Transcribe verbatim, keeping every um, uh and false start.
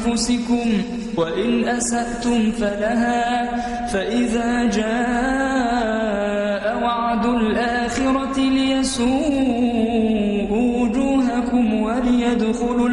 أنفسكم وإن أسأتم فلها فإذا جاء وعد الآخرة ليسوءوا وجوهكم وليدخلوا